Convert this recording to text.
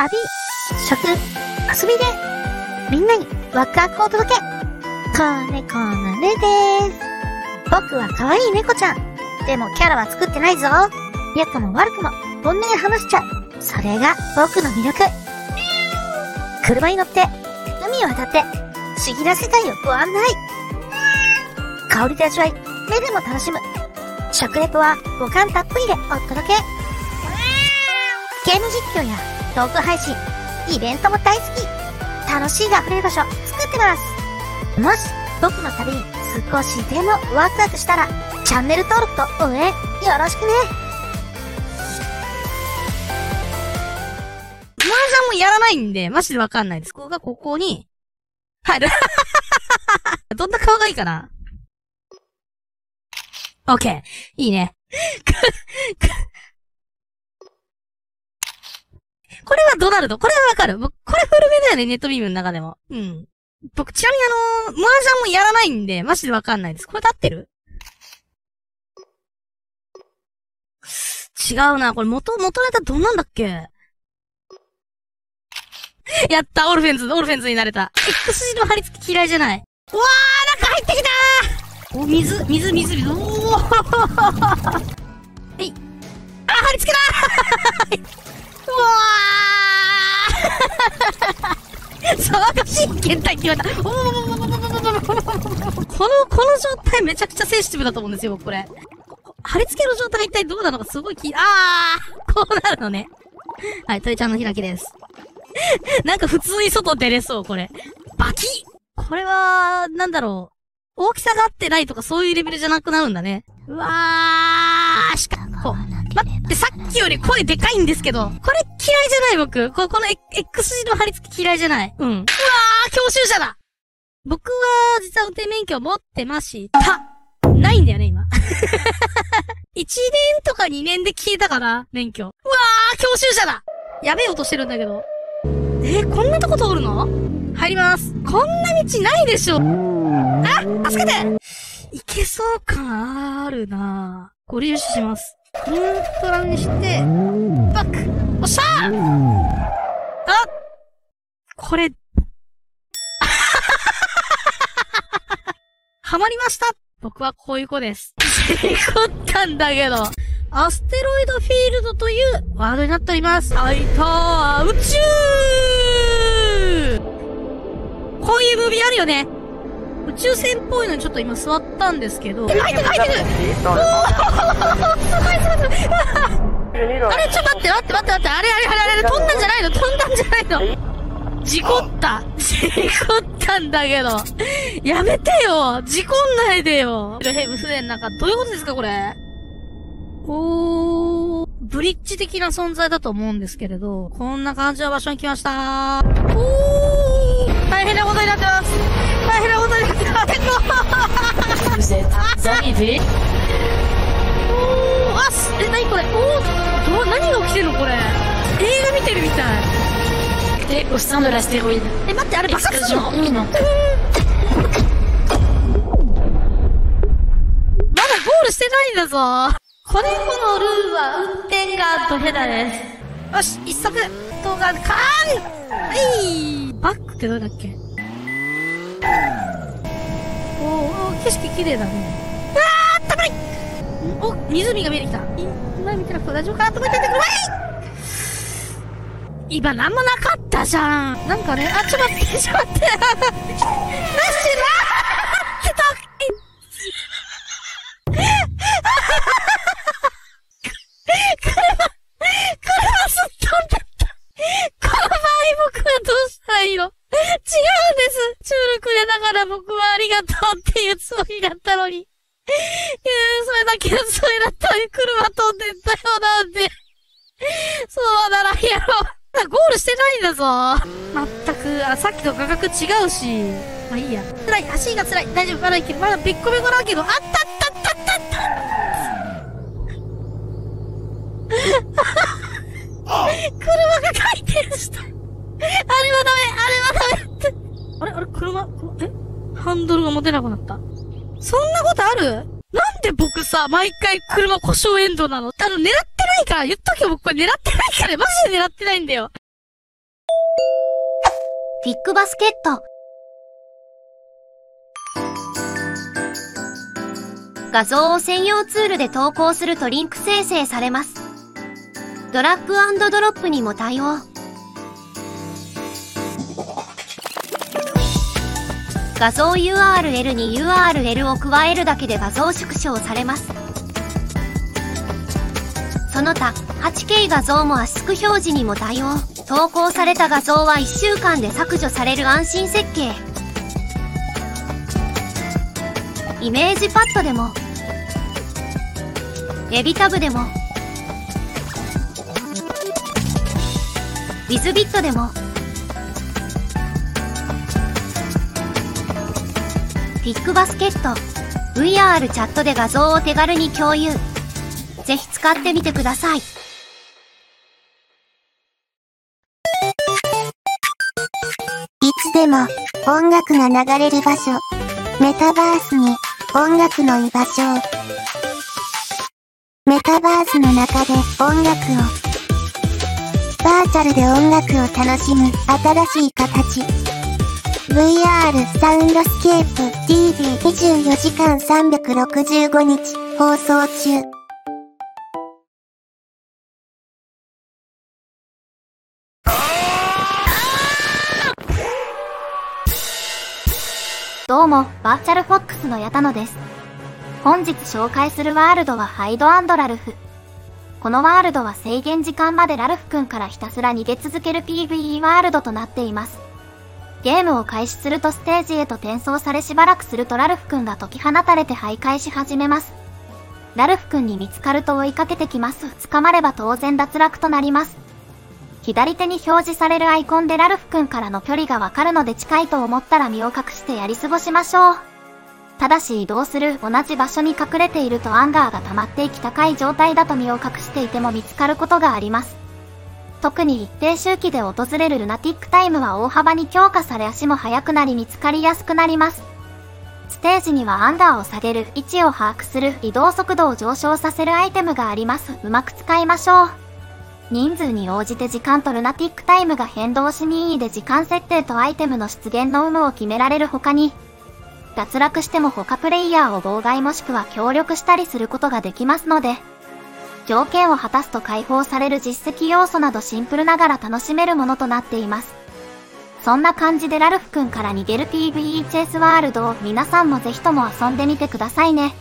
旅、食、遊びで、みんなにワクワクを届け。子猫のねです。僕は可愛い猫ちゃん。でもキャラは作ってないぞ。良くも悪くも本音で話しちゃう。それが僕の魅力。車に乗って、海を渡って、不思議な世界をご案内。香りで味わい、目でも楽しむ。食レポは五感たっぷりでお届け。ゲーム実況やトーク配信、イベントも大好き。楽しいが溢れる場所作ってます。もし僕の旅に少しでもワクワクしたら、チャンネル登録と応援よろしくね。 麻雀もやらないんで、マジでわかんないです。ここに、入る。どんな顔がいいかな？オッケー。いいね。これはドナルド。これはわかる。これ古めだよね、ネットビームの中でも。うん。僕、ちなみに麻雀もやらないんで、マジでわかんないです。これで合ってる？違うな。これ元ネタどんなんだっけ？やった、オルフェンズになれた。X 字の貼り付き嫌いじゃない。うわー、中入ってきたー！お、水。おーはい。あ、貼り付けたーうわー騒がしい検体って言われた。この状態めちゃくちゃセンシティブだと思うんですよ、僕これ。貼り付けの状態が一体どうなのかすごいこうなるのね。はい、鳥ちゃんの開きです。なんか普通に外出れそう、これ。バキッ！これは、なんだろう。大きさが合ってないとかそういうレベルじゃなくなるんだね。うわー、しかも、待って、さっきより声でかいんですけど、これ嫌いじゃない僕。この X 字の貼り付き嫌いじゃない。うん。うわー、教習車だ！僕は、実は運転免許持ってました。ないんだよね、今。1年とか2年で消えたかな、免許。うわー、教習車だ！やべえ音してるんだけど。こんなとこ通るの？入ります。こんな道ないでしょ。あ、助けて！いけそう感あるなぁ。ご利用します。コントラにして、バック！おっしゃー！あ！これ、はまりました！僕はこういう子です。事故ったんだけど。アステロイドフィールドというワードになっております。あいたー、宇宙！こういうムービーあるよね。宇宙船っぽいのにちょっと今座ったんですけど。入ってるおーすごいあれちょっと待って。あれ、飛んだんじゃないの事故ったんだけど。やめてよ事故んないでよヘブ船なんか、どういうことですかこれブリッジ的な存在だと思うんですけれど、こんな感じの場所に来ました。大変なことになってます。何これ何が起きてるのこれ。映画見てるみたい。 au sein de l'astéroïde. 待って、あれ爆発するの？ imminente. まだゴールしてないんだぞ。子猫のルーは運転がドヘダです。よし、一足動画カーン！バックってどうだっけ？景色綺麗だね。あったかい！お、湖が見えてきた。今見てなくて大丈夫かなと思ってんだけど、今なんもなかったじゃん。なんかね、ちょっと待って。なしなーって車すっ飛んだった。この場合僕はどうしたらいいの？違うんです。チュールくれながら僕はありがとうっていうつもりだったのに。それだけのつもりだったのに車飛んでったよなんて。そうならやろう。ゴールしてないんだぞ。まったく、さっきと価格違うし。まあいいや。辛い、足が辛い。大丈夫、まだいける。まだべっこべこだけど、あった車が回転した。あれはダメって。あれ車、ハンドルが持てなくなった。そんなことある？なんで僕さ、毎回車故障エンドなの？狙ってないから、言っとけよ、僕これ狙ってないから、マジで狙ってないんだよ。 フィックバスケット。画像を専用ツールで投稿するとリンク生成されます。ドラッグ&ドロップにも対応。画像 URL に URL を加えるだけで画像縮小されます。その他、8K 画像も圧縮表示にも対応。投稿された画像は1週間で削除される安心設計。イメージパッドでも、エビタブでも、ウィズビットでも、フィックバスケット、VR チャットで画像を手軽に共有。ぜひ使ってみてください。いつでも音楽が流れる場所。メタバースに音楽の居場所を。メタバースの中で音楽を。バーチャルで音楽を楽しむ新しい形。VR サウンドスケープ TV24 時間365日放送中。どうも、バーチャルフォックスの矢田野です。本日紹介するワールドはハイド&ラルフ。このワールドは制限時間までラルフ君からひたすら逃げ続ける PVE ワールドとなっています。ゲームを開始するとステージへと転送されしばらくするとラルフ君が解き放たれて徘徊し始めます。ラルフ君に見つかると追いかけてきます。捕まれば当然脱落となります。左手に表示されるアイコンでラルフ君からの距離がわかるので近いと思ったら身を隠してやり過ごしましょう。ただし移動する同じ場所に隠れているとアンガーが溜まっていき高い状態だと身を隠していても見つかることがあります。特に一定周期で訪れるルナティックタイムは大幅に強化され足も速くなり見つかりやすくなります。ステージにはアンガーを下げる、位置を把握する、移動速度を上昇させるアイテムがあります。うまく使いましょう。人数に応じて時間とルナティックタイムが変動し任意で時間設定とアイテムの出現の有無を決められる他に、脱落しても他プレイヤーを妨害もしくは協力したりすることができますので、条件を果たすと解放される実績要素などシンプルながら楽しめるものとなっています。そんな感じでラルフ君から逃げる PVE チェイスワールドを皆さんもぜひとも遊んでみてくださいね。